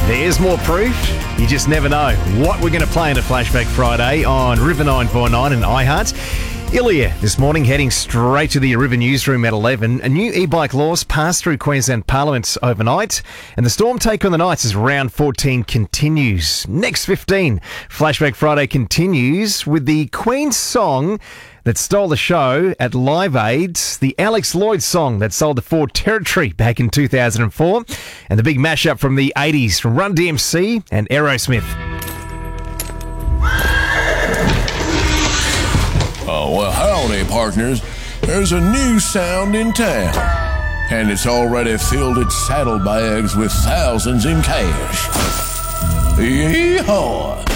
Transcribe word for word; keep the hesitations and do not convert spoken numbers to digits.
There's more proof. You just never know what we're going to play in a Flashback Friday on River nine four nine and iHeart. Ilya this morning heading straight to the River newsroom at eleven. A new e-bike laws passed through Queensland Parliament overnight, and the storm take on the Knights as round fourteen continues. Next fifteen, Flashback Friday continues with the Queen's song that stole the show at Live Aid, the Alex Lloyd song that sold the Ford Territory back in two thousand four, and the big mashup from the eighties from Run D M C and Aerosmith. Oh, well, howdy, partners. There's a new sound in town, and it's already filled its saddlebags with thousands in cash. Yee-haw!